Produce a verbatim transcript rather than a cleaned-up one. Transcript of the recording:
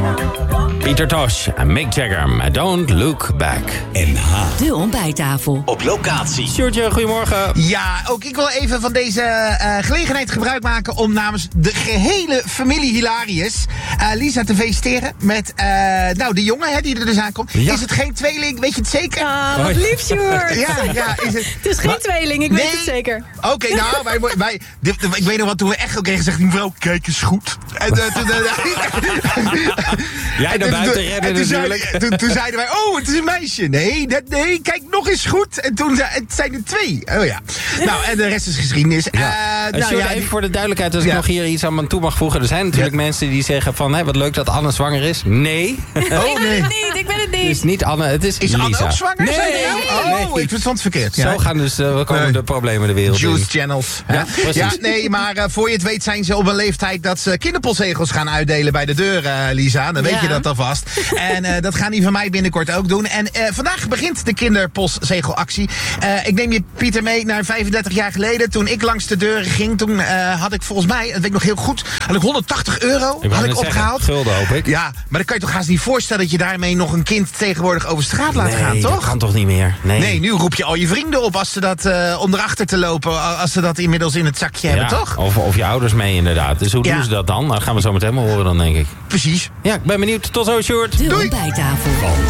Pieter Tosh en Mick Jagger, Don't Look Back. N H. De ontbijttafel. Op locatie. Sjoerdje, goedemorgen. Ja, ook ik wil even van deze uh, gelegenheid gebruik maken om namens de gehele familie Hilarius uh, Lisa te feliciteren met uh, nou, de jongen hè, die er dus aankomt. Ja. Is het geen tweeling? Weet je het zeker? Ah, wat lief, Sjoerd. Ja, ja, is het... Het is geen Maar- tweeling, ik Nee. weet het zeker. Oké, okay, nou, wij, wij, dit, ik weet nog wat, toen we echt ook kregen gezegd, mevrouw, kijk eens goed. En uh, toen... Uh, Jij naar buiten rennen toen, natuurlijk. zei, toen, toen zeiden wij, oh, het is een meisje. Nee, dat, nee, kijk nog eens goed. En toen zei, het zijn er twee. Oh ja. Nou, en de rest is geschiedenis. Ja. Uh, Uh, nou, Sjoerd, ja, even die- voor de duidelijkheid, als ik Ja. nog hier iets aan me toe mag voegen. Er zijn natuurlijk Ja. mensen die zeggen van, hé, wat leuk dat Anne zwanger is. Nee, Oh, Ik ben nee. het niet, ik ben het het niet. is niet Anne, het is Is Lisa. Anne ook zwanger? Nee, zei je nou? nee. Oh, ik verstond het verkeerd. Ja. Zo gaan dus, uh, komen Nee. de problemen de wereld in. Juice channels. Ja, Ja, precies. ja, nee, maar uh, voor je het weet zijn ze op een leeftijd dat ze kinderpostzegels gaan uitdelen bij de deur, uh, Lisa. Dan weet Ja. je dat alvast. En uh, dat gaan die van mij binnenkort ook doen. En uh, vandaag begint de kinderpostzegelactie. Uh, ik neem je, Pieter, mee naar vijfendertig jaar geleden. Toen ik langs de deuren ging, toen uh, had ik volgens mij, dat weet ik nog heel goed, had ik honderdtachtig euro Ik wou had net ik zeggen, opgehaald. gulden hoop ik. Ja, maar dan kan je toch haast niet voorstellen dat je daarmee nog een kind tegenwoordig over straat laat nee, gaan, dat toch? kan toch niet meer? Nee, Nee, nu roep je al je vrienden op als ze dat, uh, om erachter te lopen, als ze dat inmiddels in het zakje hebben, Ja, toch? Of, of je ouders mee inderdaad. Dus hoe Ja. doen ze dat dan? Dat gaan we zo meteen maar horen dan, denk ik. Precies. Ja, ik ben benieuwd. Tot zo, Sjoerd. De Doei. ontbijttafel.